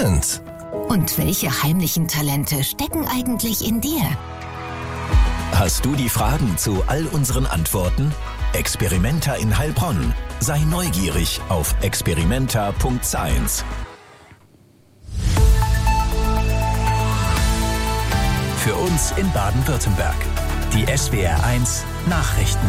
Spannend. Und welche heimlichen Talente stecken eigentlich in dir? Hast du die Fragen zu all unseren Antworten? Experimenta in Heilbronn. Sei neugierig auf experimenta.science. Für uns in Baden-Württemberg. Die SWR1 Nachrichten.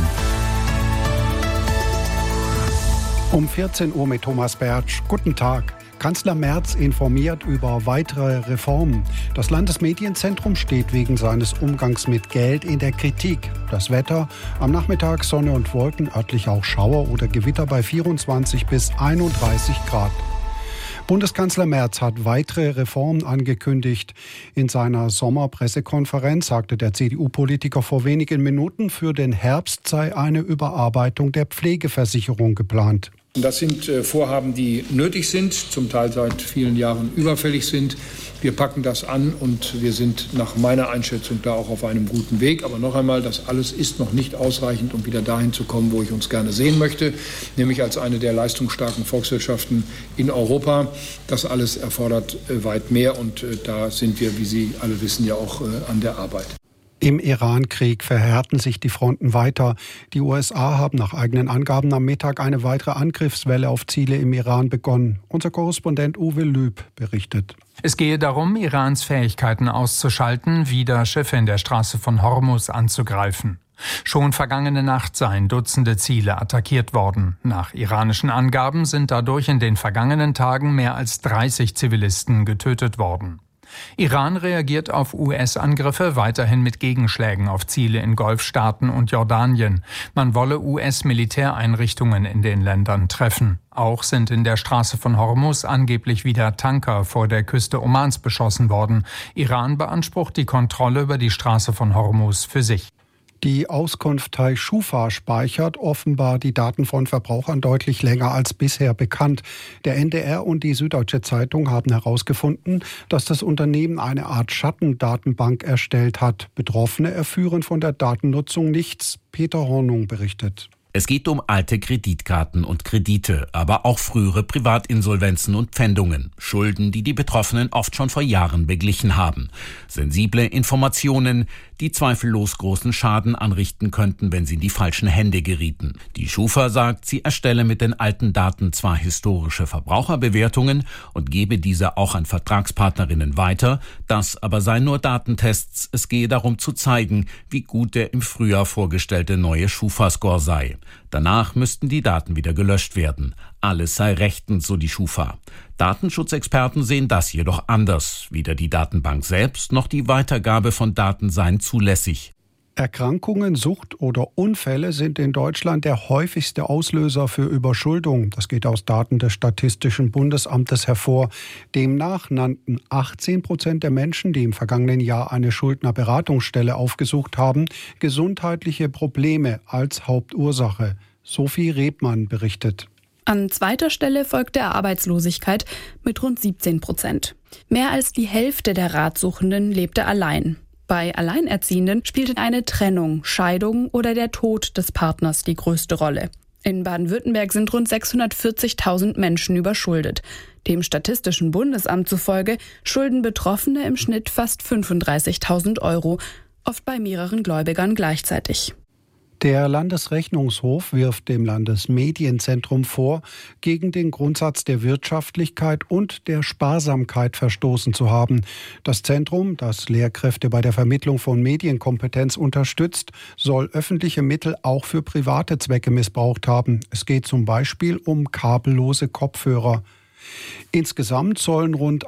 Um 14 Uhr mit Thomas Bertsch. Guten Tag. Kanzler Merz informiert über weitere Reformen. Das Landesmedienzentrum steht wegen seines Umgangs mit Geld in der Kritik. Das Wetter: am Nachmittag Sonne und Wolken, örtlich auch Schauer oder Gewitter bei 24 bis 31 Grad. Bundeskanzler Merz hat weitere Reformen angekündigt. In seiner Sommerpressekonferenz sagte der CDU-Politiker vor wenigen Minuten, für den Herbst sei eine Überarbeitung der Pflegeversicherung geplant. Das sind Vorhaben, die nötig sind, zum Teil seit vielen Jahren überfällig sind. Wir packen das an und wir sind nach meiner Einschätzung da auch auf einem guten Weg. Aber noch einmal, das alles ist noch nicht ausreichend, um wieder dahin zu kommen, wo ich uns gerne sehen möchte, nämlich als eine der leistungsstarken Volkswirtschaften in Europa. Das alles erfordert weit mehr und da sind wir, wie Sie alle wissen, ja auch an der Arbeit. Im Iran-Krieg verhärten sich die Fronten weiter. Die USA haben nach eigenen Angaben am Mittag eine weitere Angriffswelle auf Ziele im Iran begonnen. Unser Korrespondent Uwe Lüb berichtet. Es gehe darum, Irans Fähigkeiten auszuschalten, wieder Schiffe in der Straße von Hormuz anzugreifen. Schon vergangene Nacht seien Dutzende Ziele attackiert worden. Nach iranischen Angaben sind dadurch in den vergangenen Tagen mehr als 30 Zivilisten getötet worden. Iran reagiert auf US-Angriffe weiterhin mit Gegenschlägen auf Ziele in Golfstaaten und Jordanien. Man wolle US-Militäreinrichtungen in den Ländern treffen. Auch sind in der Straße von Hormuz angeblich wieder Tanker vor der Küste Omans beschossen worden. Iran beansprucht die Kontrolle über die Straße von Hormuz für sich. Die Auskunftei Schufa speichert offenbar die Daten von Verbrauchern deutlich länger als bisher bekannt. Der NDR und die Süddeutsche Zeitung haben herausgefunden, dass das Unternehmen eine Art Schattendatenbank erstellt hat. Betroffene erführen von der Datennutzung nichts. Peter Hornung berichtet. Es geht um alte Kreditkarten und Kredite, aber auch frühere Privatinsolvenzen und Pfändungen. Schulden, die die Betroffenen oft schon vor Jahren beglichen haben. Sensible Informationen, die zweifellos großen Schaden anrichten könnten, wenn sie in die falschen Hände gerieten. Die Schufa sagt, sie erstelle mit den alten Daten zwar historische Verbraucherbewertungen und gebe diese auch an Vertragspartnerinnen weiter, das aber seien nur Datentests. Es gehe darum zu zeigen, wie gut der im Frühjahr vorgestellte neue Schufa-Score sei. Danach müssten die Daten wieder gelöscht werden. Alles sei rechtens, so die Schufa. Datenschutzexperten sehen das jedoch anders. Weder die Datenbank selbst noch die Weitergabe von Daten seien zulässig. Erkrankungen, Sucht oder Unfälle sind in Deutschland der häufigste Auslöser für Überschuldung. Das geht aus Daten des Statistischen Bundesamtes hervor. Demnach nannten 18% der Menschen, die im vergangenen Jahr eine Schuldnerberatungsstelle aufgesucht haben, gesundheitliche Probleme als Hauptursache. Sophie Rebmann berichtet. An zweiter Stelle folgt der Arbeitslosigkeit mit rund 17%. Mehr als die Hälfte der Ratsuchenden lebte allein. Bei Alleinerziehenden spielte eine Trennung, Scheidung oder der Tod des Partners die größte Rolle. In Baden-Württemberg sind rund 640.000 Menschen überschuldet. Dem Statistischen Bundesamt zufolge schulden Betroffene im Schnitt fast 35.000 €, oft bei mehreren Gläubigern gleichzeitig. Der Landesrechnungshof wirft dem Landesmedienzentrum vor, gegen den Grundsatz der Wirtschaftlichkeit und der Sparsamkeit verstoßen zu haben. Das Zentrum, das Lehrkräfte bei der Vermittlung von Medienkompetenz unterstützt, soll öffentliche Mittel auch für private Zwecke missbraucht haben. Es geht zum Beispiel um kabellose Kopfhörer. Insgesamt sollen rund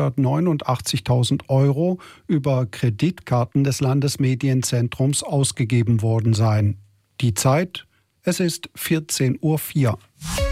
189.000 € über Kreditkarten des Landesmedienzentrums ausgegeben worden sein. Die Zeit: es ist 14:04 Uhr.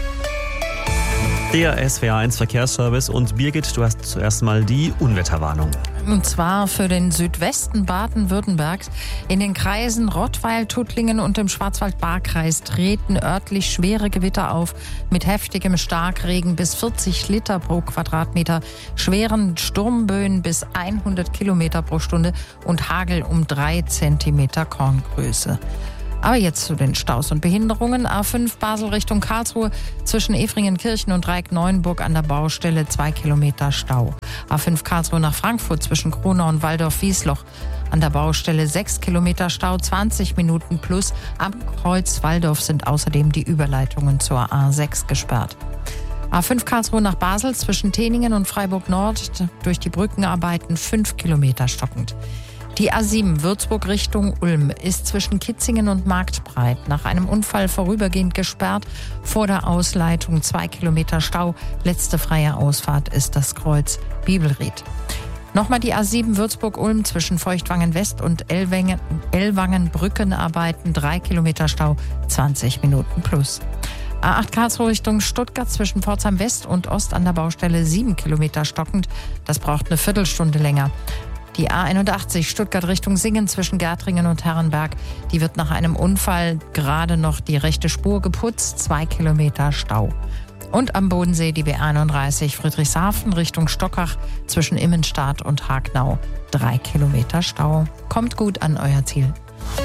Der SWR1 Verkehrsservice und Birgit, du hast zuerst mal die Unwetterwarnung. Und zwar für den Südwesten Baden-Württembergs. In den Kreisen Rottweil, Tuttlingen und im Schwarzwald-Baar-Kreis treten örtlich schwere Gewitter auf mit heftigem Starkregen bis 40 Liter pro Quadratmeter, schweren Sturmböen bis 100 Kilometer pro Stunde und Hagel um 3 Zentimeter Korngröße. Aber jetzt zu den Staus und Behinderungen. A5 Basel Richtung Karlsruhe zwischen Efringenkirchen und Reik-Neuenburg an der Baustelle 2 Kilometer Stau. A5 Karlsruhe nach Frankfurt zwischen Kronau und Waldorf-Wiesloch an der Baustelle 6 Kilometer Stau, 20 Minuten plus. Am Kreuz Waldorf sind außerdem die Überleitungen zur A6 gesperrt. A5 Karlsruhe nach Basel zwischen Teningen und Freiburg Nord durch die Brückenarbeiten 5 Kilometer stockend. Die A7 Würzburg Richtung Ulm ist zwischen Kitzingen und Marktbreit nach einem Unfall vorübergehend gesperrt. Vor der Ausleitung 2 Kilometer Stau. Letzte freie Ausfahrt ist das Kreuz Bibelried. Nochmal die A7 Würzburg-Ulm zwischen Feuchtwangen West und Ellwangen Brückenarbeiten 3 Kilometer Stau, 20 Minuten plus. A8 Karlsruhe Richtung Stuttgart zwischen Pforzheim West und Ost an der Baustelle 7 Kilometer stockend. Das braucht eine Viertelstunde länger. Die A81 Stuttgart Richtung Singen zwischen Gärtringen und Herrenberg, die wird nach einem Unfall gerade noch die rechte Spur geputzt, 2 Kilometer Stau. Und am Bodensee die B31 Friedrichshafen Richtung Stockach zwischen Immenstadt und Hagnau, 3 Kilometer Stau. Kommt gut an euer Ziel.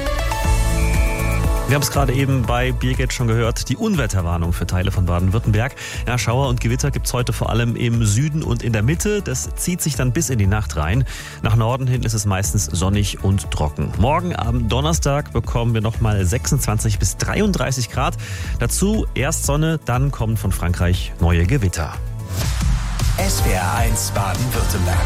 Wir haben es gerade eben bei Birgit schon gehört, die Unwetterwarnung für Teile von Baden-Württemberg. Ja, Schauer und Gewitter gibt es heute vor allem im Süden und in der Mitte. Das zieht sich dann bis in die Nacht rein. Nach Norden hin ist es meistens sonnig und trocken. Morgen am Donnerstag bekommen wir nochmal 26 bis 33 Grad. Dazu erst Sonne, dann kommen von Frankreich neue Gewitter. SWR1 Baden-Württemberg.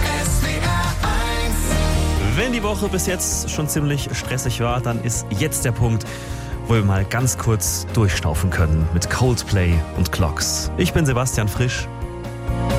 Wenn die Woche bis jetzt schon ziemlich stressig war, dann ist jetzt der Punkt, wo wir mal ganz kurz durchschnaufen können mit Coldplay und Clocks. Ich bin Sebastian Frisch.